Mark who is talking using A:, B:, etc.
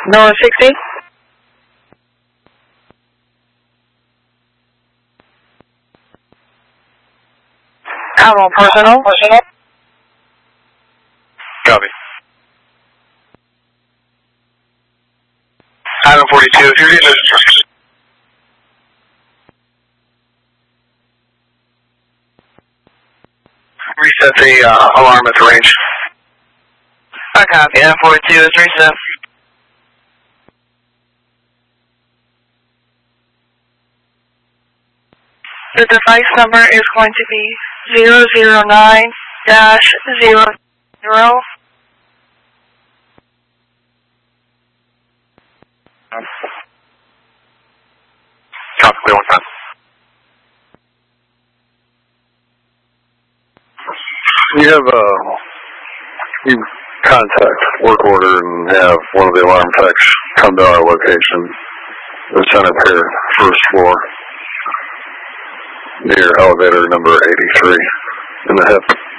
A: Nora 60. Admiral personnel.
B: Copy. Item 42, if you're getting reset the alarm at the range.
A: I copy. Item 42 is reset. The device number is going to be 009-00.
B: Copy, clear one time.
C: You contact work order and have one of the alarm techs come to our location, the center pier, first floor, near elevator number 83 in the hip.